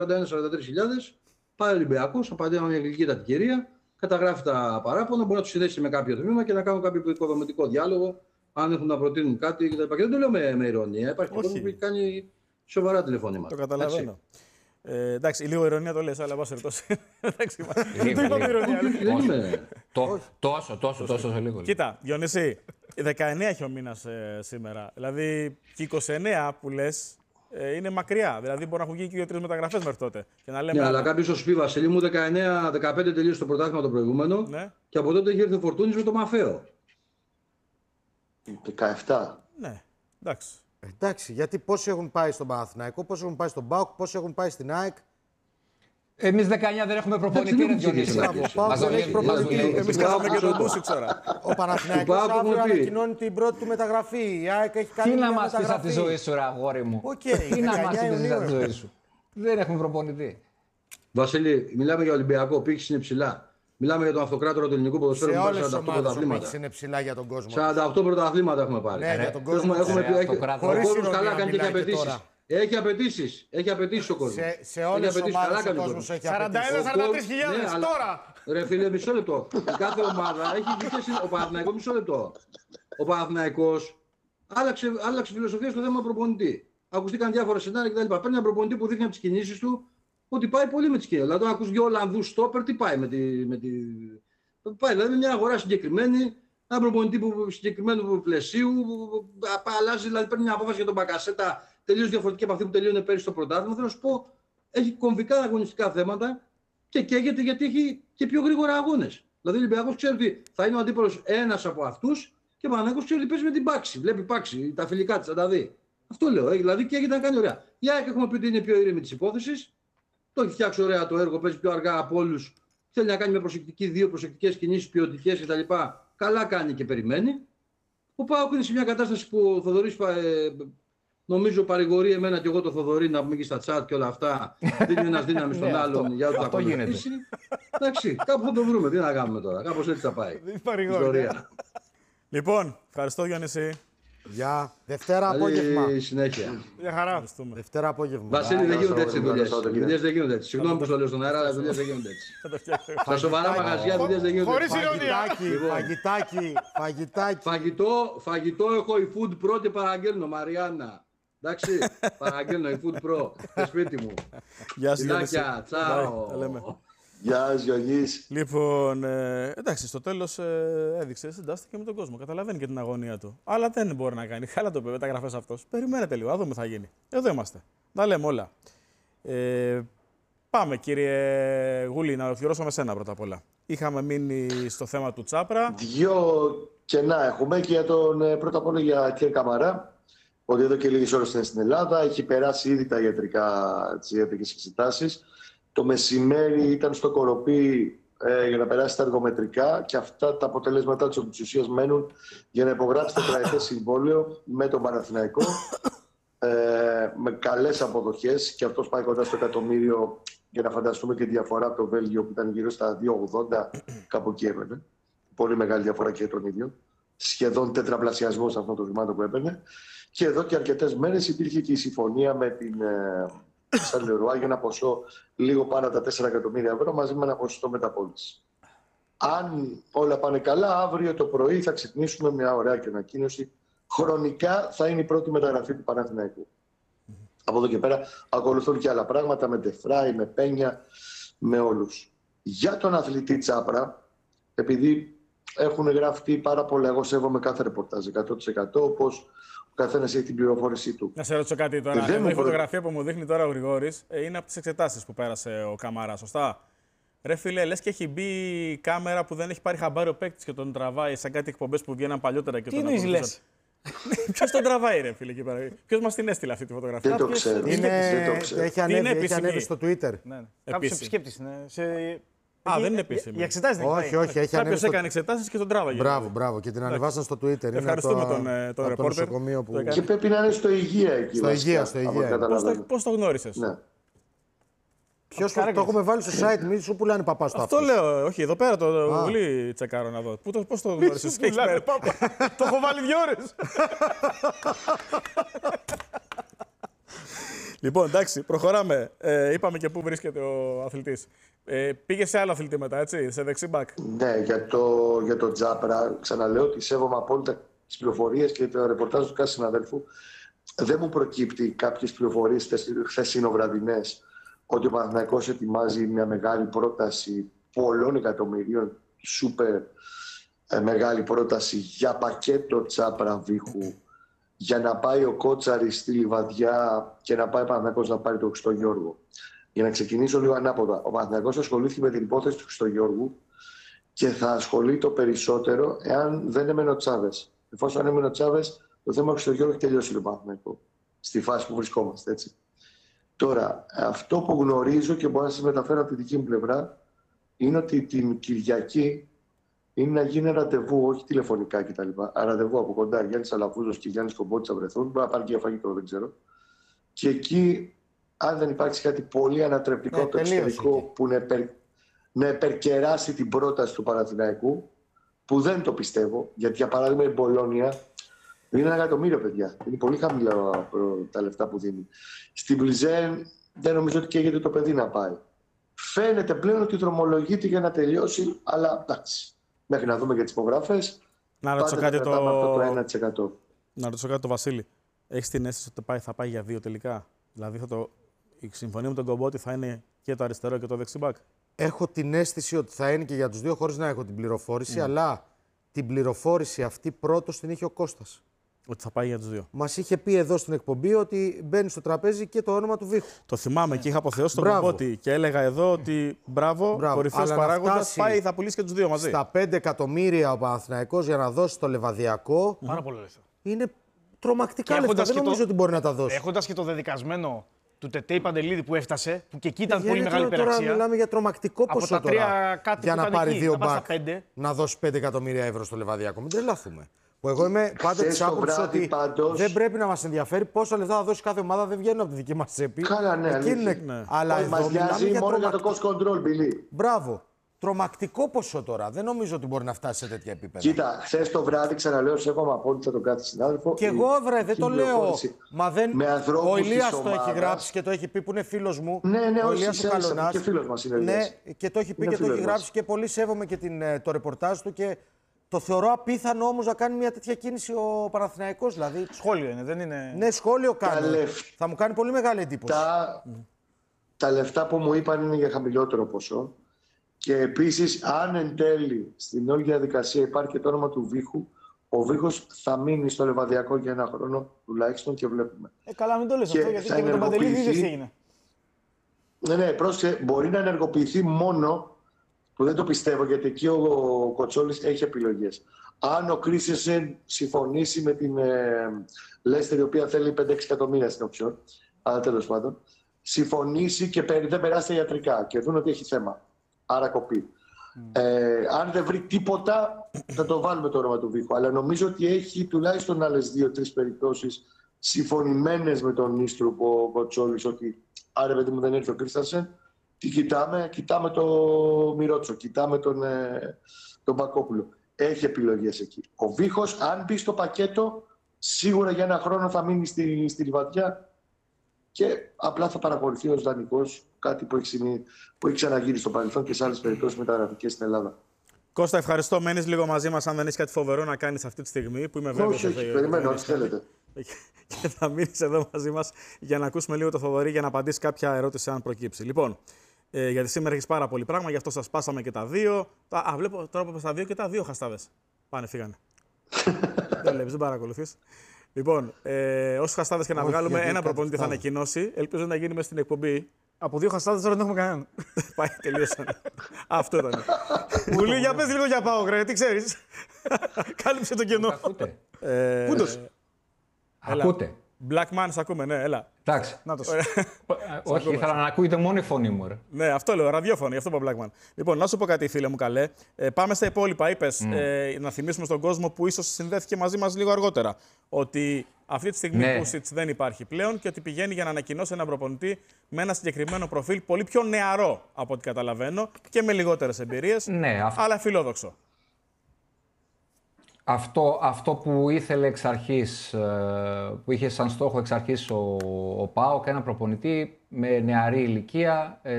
41-43 πάει ο Ολυμπιακός, απαντάει μια γλυκύτατη κυρία, καταγράφει τα παράπονα, μπορεί να του συνδέσει με κάποιο τμήμα και να κάνουν κάποιο οικοδομητικό διάλογο, αν έχουν να προτείνουν κάτι κτλ. Και δεν το λέω με ηρωνία. Υπάρχει κόσμο που έχει κάνει σοβαρά τηλεφωνήματα. Το καταλαβαίνω. Εντάξει, λίγο ηρωνία το λες, αλλά πας ερτώσει. Εντάξει, δεν το είπαμε ηρωνία. Τόσο λίγο. Κοίτα, Διονύση, 19 έχει ο μήνας σήμερα. Δηλαδή, και 29 που λες είναι μακριά. Δηλαδή, μπορεί να έχουν γίνει και 2-3 μεταγραφές μέχρι τότε. Και να λέμε, ναι, αλλά κάποιος σου πει, Βασίλη μου, 19-15 τελείωσε το πρωτάθλημα το προηγούμενο, ναι. Και από τότε έχει έρθει ο Φορτούνης με το Μαφαίο. 17. Ναι, εντάξει. Εντάξει, γιατί πόσοι έχουν πάει στον Παναθηναϊκό, πόσοι έχουν πάει στον ΠΑΟΚ, πόσοι έχουν πάει στην ΑΕΚ. Εμείς 19 δεν έχουμε προπονητή, ρε Διονύση. Εμείς κάναμε και τον Μπούσιτς τώρα. Ο Παναθηναϊκός αύριο ανακοινώνει την πρώτη του μεταγραφή. Η ΑΕΚ έχει κάνει. Τι να μας πεις από τη ζωή σου, ρε αγόρι μου. Τι να μας πεις από τη ζωή σου. Δεν έχουμε προπονητή. Βασίλη, μιλάμε για Ολυμπιακό, πήξης είναι ψηλά. Μιλάμε για τον αυτοκράτορα του ελληνικού ποδοσφαίρου που πάρει 48 πρωταθλήματα. Είναι ψηλά για τον κόσμο. 48 πρωταθλήματα έχουμε πάρει. Ναι, για τον κόσμο. Ο κόσμος καλά κάνει και έχει απαιτήσεις. Έχει απαιτήσεις ο κόσμος. Σε όλες τις ομάδες ο κόσμος έχει απαιτήσεις. 41-43 τώρα. Ρε φίλε, μισό λεπτό. Κάθε ομάδα έχει δικές. Ο Παναθηναϊκός, μισό λεπτό. Ο Παναθηναϊκός άλλαξε φιλοσοφία στο θέμα προπονητή. Ακουστήκαν διάφορα σενάρια κτλ. Παίρνει ένα προπονητή που δείχνει από τις κινήσεις του ότι πάει πολύ με τις κινήσεις. Δηλαδή, αν ακούσει δύο Ολλανδούς στόπερ, τι πάει πάει δηλαδή μια αγορά συγκεκριμένη, ένα προπονητή συγκεκριμένου πλαισίου, αλλάζει, δηλαδή παίρνει μια απόφαση για τον Μπακασέτα τελείως διαφορετική από αυτή που τελείωνε πέρυσι στο πρωτάθλημα. Θέλω να σου πω, έχει κομβικά αγωνιστικά θέματα και καίγεται γιατί έχει και πιο γρήγορα αγώνες. Δηλαδή, ο Ολυμπιακός ξέρει ότι θα είναι ο αντίπαλος ένας από αυτούς και ο Παναθηναϊκός ξέρει ότι παίζει με την πάξη. Βλέπει πάξη, τα φιλικά της, θα τα δει. Αυτό λέω. Δηλαδή, καίγεται να κάνει ωραία. Η ΑΕΚ έχουμε πει ότι είναι πιο ήρεμη της υπόθεσης. Το έχει φτιάξει ωραία το έργο, παίζει πιο αργά από όλους. Θέλει να κάνει με δύο προσεκτικές κινήσεις ποιοτικές κτλ. Καλά κάνει και περιμένει. Ο ΠΑΟΚ είναι σε μια κατάσταση που ο Θοδωρής νομίζω παρηγορεί εμένα και εγώ το Θοδωρή να πούμε και στα chat και όλα αυτά. Δίνει ένας δύναμη στον άλλον για ό,τι θα ακολουθήσει. Εντάξει, κάπου θα το βρούμε. Τι να κάνουμε τώρα. Κάπως έτσι θα πάει. Ιστορία. Λοιπόν, ευχαριστώ Γιάννηση. Για Δευτέρα απόγευμα. Συνέχεια. Για χαρά. Δευτέρα απόγευμα. Βασίλη, δεν γίνονται έτσι οι δουλειές. Οι δουλειές δεν γίνονται έτσι. Συγγνώμη που το λέω στον αέρα, αλλά οι δουλειές δεν γίνονται έτσι. Στα σοβαρά μαγαζιά δουλειές δεν γίνονται έτσι. Φαγητό έχω η Food Pro και παραγγέλνω, Μαριάννα. Εντάξει, παραγγέλνω η Food Pro στο σπίτι μου. Γεια σου, τσάω. Γεια σου, Γιώργης. Λοιπόν, εντάξει, στο τέλος έδειξε, συντάστηκε με τον κόσμο. Καταλαβαίνει και την αγωνία του. Αλλά δεν μπορεί να κάνει. Χάλα το πει, μεταγραφές αυτός. Περιμένετε λίγο, να δούμε τι θα γίνει. Εδώ είμαστε. Τα λέμε όλα. Πάμε, κύριε Γουλή, να ολοκληρώσω με σένα πρώτα απ' όλα. Είχαμε μείνει στο θέμα του Τσάπρα. Δύο κενά έχουμε και για τον πρώτα απ' όλα για Κέρ Καμαρά. Ότι εδώ και λίγες ώρες είναι στην Ελλάδα. Έχει περάσει ήδη τις ιατρικές εξετάσεις. Το μεσημέρι ήταν στο Κοροπή για να περάσει τα εργομετρικά και αυτά τα αποτελέσματά του της ουσίας μένουν για να υπογράψει το τετραετές συμβόλαιο με τον Παναθηναϊκό με καλές αποδοχές και αυτός πάει κοντά στο εκατομμύριο για να φανταστούμε και τη διαφορά από το Βέλγιο που ήταν γύρω στα 2,80 κάπου εκεί έπαιρνε. Πολύ μεγάλη διαφορά και τον ίδιο. Σχεδόν τετραπλασιασμός αυτών των βημάτων που έπαιρνε. Και εδώ και αρκετές μέρες υπήρχε και η συμφωνία με την Σαν Λερουά για ένα ποσό λίγο πάνω από τα 4 εκατομμύρια ευρώ μαζί με ένα ποσοστό μεταπώληση. Αν όλα πάνε καλά, αύριο το πρωί θα ξυπνήσουμε μια ωραία και ανακοίνωση. Χρονικά θα είναι η πρώτη μεταγραφή του Παναθηναϊκού. Από εδώ και πέρα ακολουθούν και άλλα πράγματα με Ντεφράι, με Πένια, με όλους. Για τον αθλητή Τσάπρα, επειδή έχουν γραφτεί πάρα πολλά, εγώ σέβομαι κάθε ρεπορτάζ 100% όπως ο καθένας έχει την πληροφόρησή του. Να σε ρωτήσω κάτι τώρα. Η φωτογραφία που μου δείχνει τώρα ο Γρηγόρης είναι από τις εξετάσεις που πέρασε ο Καμαρά, σωστά? Ρε φίλε, λες και έχει μπει κάμερα που δεν έχει πάρει χαμπάρι ο παίκτης και τον τραβάει σαν κάτι εκπομπές που βγαίναν παλιότερα και τον ακολουθούσαν. Ποιος τον τραβάει, ρε φίλε, εκεί πέρα? Ποιος μας την έστειλε αυτή τη φωτογραφία? Δεν το ξέρω. Έχει ανέβει στο Twitter. Κάποιος επισκέπτης είναι. Δεν είναι επίσημη. Οι εξετάσεις δεν όχι, όχι, έχει ανέβει. Κάποιος έκανε εξετάσεις και τον τράβαγε. Μπράβο. Και την ανεβάσαν στο Twitter. Ευχαριστούμε τον ρεπόρτερ. Και πρέπει να είναι στο Υγεία εκεί. Στο Υγεία. Πώς το γνώρισες? Ποιος το έχουμε βάλει στο site, μη σου πουλάνε παπά στο αυτό. Αυτό λέω, όχι, εδώ πέρα το πολύ τσεκάρω να δω. Πώς το γνώρισες? Το έχω βάλει 2 ώρες. Λοιπόν, εντάξει, προχωράμε. Είπαμε και πού βρίσκεται ο αθλητής. Πήγε σε άλλο αθλητή μετά, έτσι, σε δεξί-μπακ. Ναι, για το Τζάπρα, ξαναλέω ότι σέβομαι απόλυτα τις πληροφορίες και το ρεπορτάζ του κάθε συναδέλφου. Δεν μου προκύπτει κάποιες πληροφορίες χθεσινοβραδινές ότι ο Παναθηναϊκός ετοιμάζει μια μεγάλη πρόταση πολλών εκατομμυρίων, σούπερ μεγάλη πρόταση για πακέτο Τσάπρα Βίχου, για να πάει ο Κότσαρης στη Λιβαδιά και να πάει ο Παναθηναϊκός να πάρει τον Χριστογιώργο. Για να ξεκινήσω λίγο ανάποδα. Ο Παναθηναϊκός ασχολήθηκε με την υπόθεση του Χριστογιώργου και θα ασχολεί το περισσότερο εάν δεν έμενε ο Τσάβες. Εφόσον έμενε ο Τσάβες, το θέμα του Χριστογιώργου έχει τελειώσει το Παναθηναϊκό. Στη φάση που βρισκόμαστε, έτσι. Τώρα, αυτό που γνωρίζω και μπορώ να σας μεταφέρω από τη δική μου πλευρά είναι ότι την Κυριακή είναι να γίνει ραντεβού, όχι τηλεφωνικά κτλ. Ραντεβού από κοντά. Γιάννης Αλαφούζος και Γιάννης Κομπότης θα βρεθούν. Μπορεί να πάρει και για φαγητό, δεν ξέρω. Και εκεί, αν δεν υπάρξει κάτι πολύ ανατρεπτικό από το εξωτερικό που να επερκεράσει την πρόταση του Παναθηναϊκού, που δεν το πιστεύω, γιατί για παράδειγμα η Μπολόνια είναι 1 εκατομμύριο, παιδιά. Είναι πολύ χαμηλά τα λεφτά που δίνει. Στην Πλιζέν δεν νομίζω ότι καίγεται το παιδί να πάει. Φαίνεται πλέον ότι δρομολογείται για να τελειώσει, αλλά εντάξει. Μέχρι να δούμε για τις υπογραφές. Να ρωτήσω κάτι το 1%. Να ρωτήσω κάτι το Βασίλη. Έχεις την αίσθηση ότι θα πάει για 2 τελικά? Δηλαδή η συμφωνία με τον Κομπότη θα είναι και το αριστερό και το δεξιμπάκ? Έχω την αίσθηση ότι θα είναι και για τους δύο, χωρίς να έχω την πληροφόρηση, αλλά την πληροφόρηση αυτή πρώτος την είχε ο Κώστας. Ότι θα πάει για τους δύο. Μας είχε πει εδώ στην εκπομπή ότι μπαίνει στο τραπέζι και το όνομα του Βίχου. Το θυμάμαι και είχα αποθεώσει τον Κομπότη και έλεγα εδώ ότι μπράβο. Κορυφαίος παράγοντας, πάει, θα πουλήσει και τους δύο μαζί. Στα 5 εκατομμύρια ο Παναθηναϊκός για να δώσει το Λεβαδιακό. Πάρα πολύ λεφτά. Είναι τρομακτικά λεφτά. Δεν νομίζω ότι μπορεί να τα δώσει. Έχοντας και το δεδικασμένο του Τετέι Παντελίδη που έφτασε, που και εκεί ήταν πολύ μεγάλη υπεραξία. Τώρα μιλάμε για τρομακτικό ποσό για να πάρει 2 μπακ, να δώσει 5 εκατομμύρια ευρώ στο Λεβαδιακό. Μην τρελαθούμε. Που εγώ είμαι πάντα τη άποψη ότι δεν πρέπει να μας ενδιαφέρει πόσα λεφτά θα δώσει κάθε ομάδα, δεν βγαίνουν από τη δική μας τσέπη. Καλά, ναι. Αλλά εδώ μας νοιάζει μόνο για το cost control, Μπιλί. Μπράβο. Τρομακτικό ποσό τώρα. Δεν νομίζω ότι μπορεί να φτάσει σε τέτοια επίπεδα. Κοίτα, χθες το βράδυ, ξαναλέω, σέβομαι απόλυτα τον κάθε συνάδελφο. Και εγώ, δεν το λέω. Μα δεν. Ο Ηλίας το έχει γράψει και το έχει πει, που είναι φίλος μου. Ναι, ο Ηλίας ο Καλονάς. Και φίλος μας είναι. Ναι, και το έχει πει και το έχει γράψει και πολύ σέβομαι και το ρεπορτάζ του. Και το θεωρώ απίθανο όμως να κάνει μια τέτοια κίνηση ο Παναθηναϊκός. Δηλαδή. Σχόλιο είναι, δεν είναι. Ναι, σχόλιο κάνει. Θα μου κάνει πολύ μεγάλη εντύπωση. Τα λεφτά που μου είπαν είναι για χαμηλότερο ποσό. Και επίσης, αν εν τέλει στην όλη διαδικασία υπάρχει και το όνομα του Βίχου, ο Βίχος θα μείνει στο Λεβαδιακό για 1 χρόνο τουλάχιστον και βλέπουμε. Καλά, μην το λες αυτό, γιατί και με τον Παντελίδη δεν έγινε. Ναι, πρόσεχε, μπορεί να ενεργοποιηθεί μόνο, που δεν το πιστεύω, γιατί εκεί ο Κοτσόλης έχει επιλογές. Αν ο Κρίσεσεν συμφωνήσει με την Λέστερ, η οποία θέλει 5-6 εκατομμύρια στην οψιόν, αλλά τέλος πάντων, συμφωνήσει και δεν περάσει τα ιατρικά και δουν ότι έχει θέμα. Άρα κοπεί. Αν δεν βρει τίποτα, θα το βάλουμε το όνομα του Βίχου. Αλλά νομίζω ότι έχει τουλάχιστον άλλες 2-3 περιπτώσεις συμφωνημένες με τον Νίστρουπο ο Κοτσόλης, ότι άρα παιδί μου δεν έρθει ο Κρίστανσεν. Τι κοιτάμε? Κοιτάμε το Μιρότσο, κοιτάμε τον Μπακόπουλο. Έχει επιλογές εκεί. Ο Βίχος, αν μπει στο πακέτο, σίγουρα για 1 χρόνο θα μείνει στη Λιβαδιά και απλά θα παρακολουθεί ως δανεικός, κάτι που έχει ξαναγίνει στο παρελθόν και σε άλλες περιπτώσεις μεταγραφικές στην Ελλάδα. Κώστα, ευχαριστώ. Μένεις λίγο μαζί μας, αν δεν έχεις κάτι φοβερό να κάνεις αυτή τη στιγμή, που είμαι βέβαιος. Όχι, περιμένω, ό,τι θέλετε. Και θα μείνεις εδώ μαζί μας για να ακούσουμε λίγο το Θοδωρή για να απαντήσει κάποια ερώτηση, αν προκύψει. Λοιπόν, γιατί σήμερα έχεις πάρα πολύ πράγμα, γι' αυτό σας σπάσαμε και τα 2. Βλέπω τώρα που είπες τα 2 και τα 2 χαστάδες. Πάνε, φύγανε. Δεν βλέπεις, δεν παρακολουθείς. Λοιπόν, όσους χαστάδες και να βγάλουμε, ένα προπονητή θα ανακοινώσει. Ελπίζω να γίνει μέσα στην εκπομπή. Από 2 χαστάδες τώρα δεν έχουμε κανέναν. Πάει, τελείωσαν. Αυτό ήταν. Μουλή, για πες λίγο για ΠΑΟΚ, ρε, τι ξέρεις. Κάλυψε το κενό. Πούντος. Ακούτε. Blackman, σ' ακούμε, ναι, έλα. Εντάξει. Όχι, ήθελα να ακούγεται μόνο η φωνή μου, ρε. Ναι, αυτό λέω, ραδιόφωνο, γι' αυτό είπα Blackman. Λοιπόν, να σου πω κάτι, φίλε μου, καλέ. Πάμε στα υπόλοιπα. Είπες, να θυμίσουμε στον κόσμο που ίσως συνδέθηκε μαζί μας λίγο αργότερα, ότι αυτή τη στιγμή που Σιτς δεν υπάρχει πλέον και ότι πηγαίνει για να ανακοινώσει έναν προπονητή με ένα συγκεκριμένο προφίλ πολύ πιο νεαρό από ό,τι καταλαβαίνω και με λιγότερες εμπειρίες, αλλά φιλόδοξο. Αυτό που ήθελε εξ αρχής, που είχε σαν στόχο εξ αρχής ο ΠΑΟΚ, ένα προπονητή με νεαρή ηλικία,